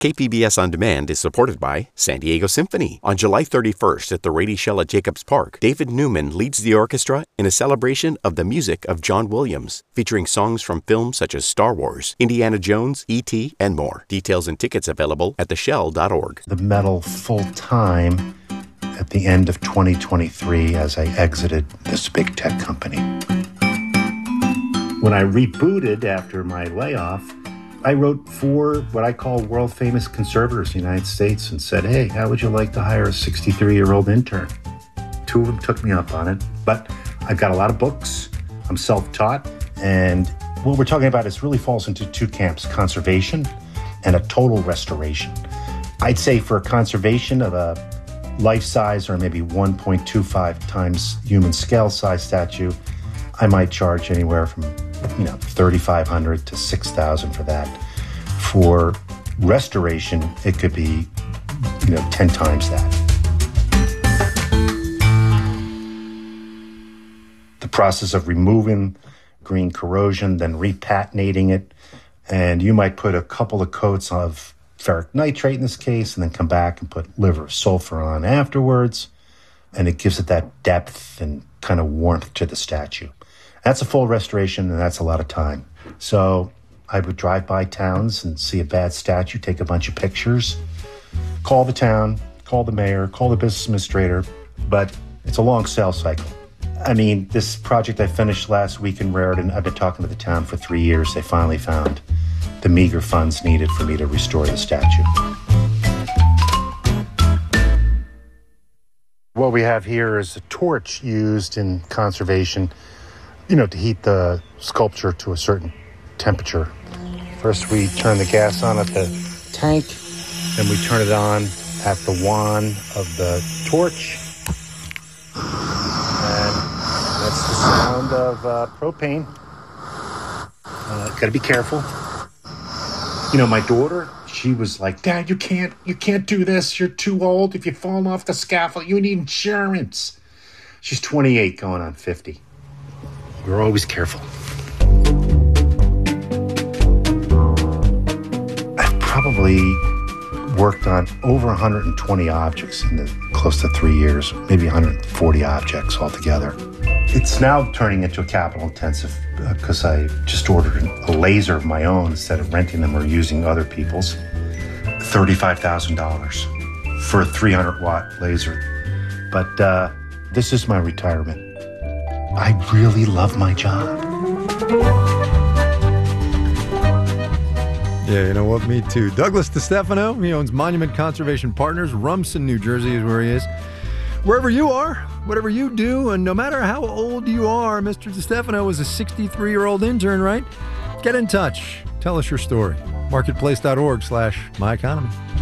KPBS On Demand is supported by San Diego Symphony. On July 31st at the Rady Shell at Jacobs Park, David Newman leads the orchestra in a celebration of the music of John Williams, featuring songs from films such as Star Wars, Indiana Jones, E.T., and more. Details and tickets available at theshell.org. The medal full-time at the end of 2023 as I exited this big tech company. When I rebooted after my layoff, I wrote 4 what I call world-famous conservators in the United States and said, hey, how would you like to hire a 63-year-old intern? 2 of them took me up on it, but I've got a lot of books. I'm self-taught, and what we're talking about is really falls into 2 camps, conservation and a total restoration. I'd say for a conservation of a life-size or maybe 1.25 times human scale size statue, I might charge anywhere from $3,500 to $6,000 for that. For restoration, it could be 10 times that. The process of removing green corrosion, then repatinating it, and you might put a couple of coats of ferric nitrate in this case, and then come back and put liver sulfur on afterwards, and it gives it that depth and kind of warmth to the statue. That's a full restoration, and that's a lot of time. So I would drive by towns and see a bad statue, take a bunch of pictures, call the town, call the mayor, call the business administrator, but it's a long sales cycle. I mean, this project I finished last week in Raritan, I've been talking to the town for 3 years. They finally found the meager funds needed for me to restore the statue. What we have here is a torch used in conservation, to heat the sculpture to a certain temperature. First, we turn the gas on at the tank, then we turn it on at the wand of the torch. And that's the sound of propane. Gotta be careful. My daughter, she was like, Dad, you can't do this. You're too old. If you fall off the scaffold, you need insurance. She's 28 going on 50. We're always careful. I've probably worked on over 120 objects in close to 3 years, maybe 140 objects altogether. It's now turning into a capital intensive because I just ordered a laser of my own instead of renting them or using other people's. $35,000 for a 300-watt laser. But this is my retirement. I really love my job. Yeah, you know what? Me too. Douglas DeStefano, he owns Monument Conservation Partners. Rumson, New Jersey is where he is. Wherever you are, whatever you do, and no matter how old you are, Mr. DeStefano is a 63-year-old intern, right? Get in touch. Tell us your story. Marketplace.org/myeconomy.